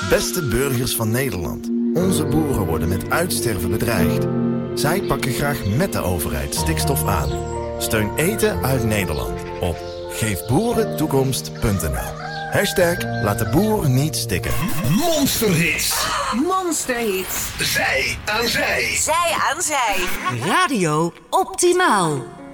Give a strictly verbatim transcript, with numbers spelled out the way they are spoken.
Beste burgers van Nederland. Onze boeren worden met uitsterven bedreigd. Zij pakken graag met de overheid stikstof aan. Steun eten uit Nederland op geef boeren toekomst punt n l. Hashtag laat de boer niet stikken. Monsterhits. Monsterhits. Zij aan zij. Zij aan zij. Radio Optimaal.